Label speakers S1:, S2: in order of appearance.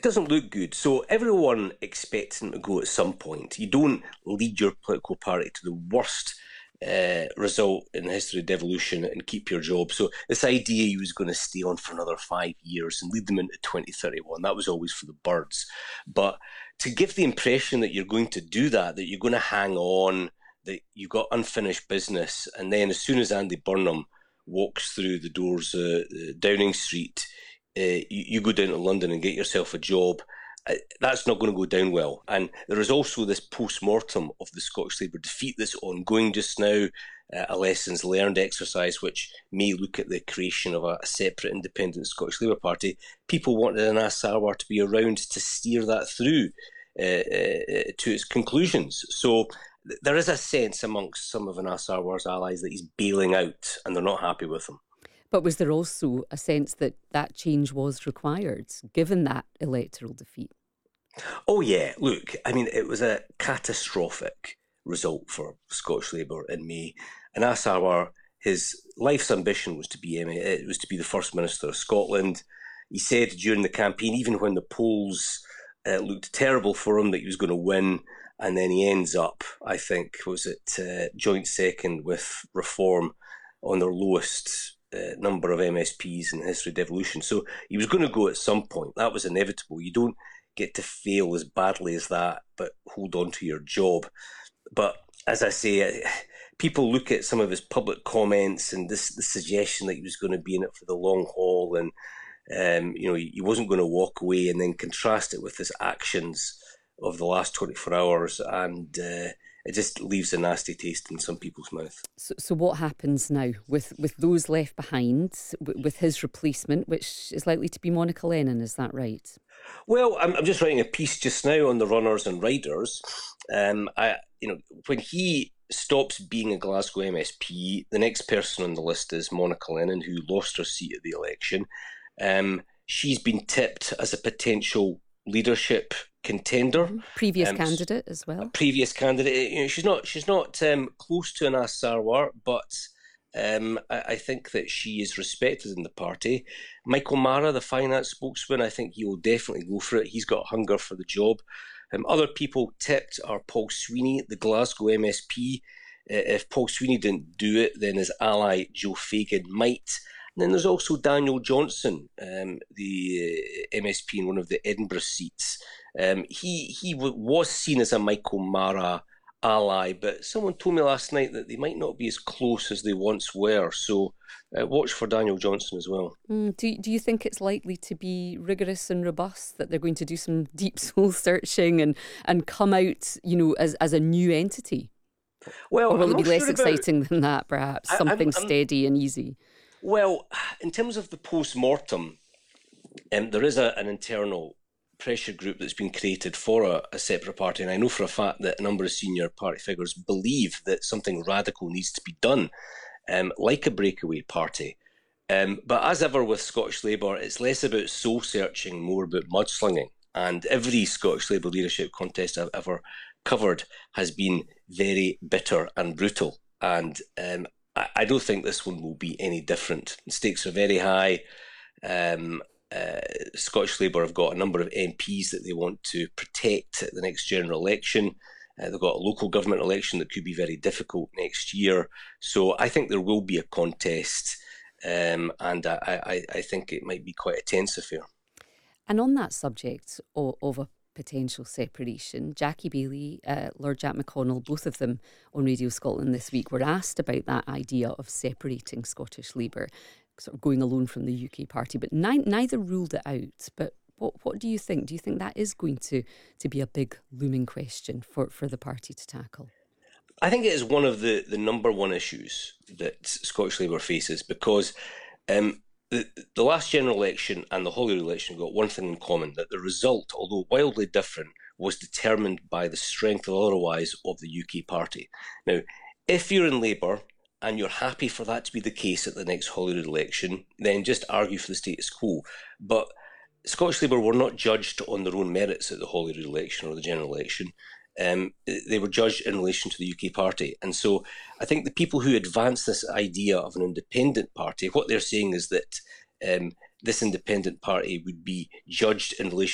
S1: doesn't look good. So everyone expects him to go at some point. You don't lead your political party to the worst result in the history of devolution and keep your job. So this idea he was going to stay on for another 5 years and lead them into 2031, that was always for the birds. But to give the impression that you're going to do that you're going to hang on, that you've got unfinished business, and then as soon as Andy Burnham walks through the doors Downing Street, you go down to London and get yourself a job, that's not going to go down well. And there is also this post-mortem of the Scottish Labour defeat that's ongoing just now, a lessons learned exercise which may look at the creation of a separate independent Scottish Labour Party. People wanted Anas Sarwar to be around to steer that through to its conclusions. So there is a sense amongst some of Anas Sarwar's allies that he's bailing out and they're not happy with him.
S2: But was there also a sense that that change was required, given that electoral defeat?
S1: Oh, yeah. Look, I mean, it was a catastrophic result for Scottish Labour in May. Anas Sarwar, his life's ambition was to be the First Minister of Scotland. He said during the campaign, even when the polls looked terrible for him, that he was going to win. And then he ends up, I think, joint second with Reform on their lowest number of MSPs in the history of devolution. So he was going to go at some point. That was inevitable. You don't get to fail as badly as that, but hold on to your job. But as I say, people look at some of his public comments and the suggestion that he was going to be in it for the long haul, and he wasn't going to walk away, and then contrast it with his actions of the last 24 hours, and it just leaves a nasty taste in some people's mouth.
S2: So what happens now with those left behind, with his replacement, which is likely to be Monica Lennon, is that right?
S1: Well, I'm just writing a piece just now on the runners and riders. When he stops being a Glasgow MSP, the next person on the list is Monica Lennon, who lost her seat at the election. She's been tipped as a potential leadership contender.
S2: Previous candidate as well.
S1: Previous candidate. She's not close to Anas Sarwar, but I think that she is respected in the party. Michael Mara, the finance spokesman, I think he will definitely go for it. He's got hunger for the job. Other people tipped are Paul Sweeney, the Glasgow MSP. If Paul Sweeney didn't do it, then his ally Joe Fagan might. And then there's also Daniel Johnson, the MSP in one of the Edinburgh seats. He was seen as a Michael Mara ally, but someone told me last night that they might not be as close as they once were. So watch for Daniel Johnson as well.
S2: Do you think it's likely to be rigorous and robust, that they're going to do some deep soul searching and come out, as a new entity?
S1: Well,
S2: or will it be less exciting than that, perhaps? Something steady and easy?
S1: Well, in terms of the post-mortem, there is an internal pressure group that's been created for a separate party, and I know for a fact that a number of senior party figures believe that something radical needs to be done, like a breakaway party. But as ever with Scottish Labour, it's less about soul-searching, more about mudslinging. And every Scottish Labour leadership contest I've ever covered has been very bitter and brutal. And I don't think this one will be any different. The stakes are very high. Scottish Labour have got a number of MPs that they want to protect at the next general election. They've got a local government election that could be very difficult next year. So I think there will be a contest, and I think it might be quite a tense affair.
S2: And on that subject of a potential separation, Jackie Baillie, Lord Jack McConnell, both of them on Radio Scotland this week were asked about that idea of separating Scottish Labour, sort of going alone from the UK party, but neither ruled it out. But what do you think? Do you think that is going to be a big looming question for the party to tackle?
S1: I think it is one of the number one issues that Scottish Labour faces, because the last general election and the Holyrood election got one thing in common, that the result, although wildly different, was determined by the strength or otherwise of the UK party. Now, if you're in Labour and you're happy for that to be the case at the next Holyrood election, then just argue for the status quo. But Scottish Labour were not judged on their own merits at the Holyrood election or the general election. They were judged in relation to the UK party. And so I think the people who advance this idea of an independent party, what they're saying is that this independent party would be judged in relation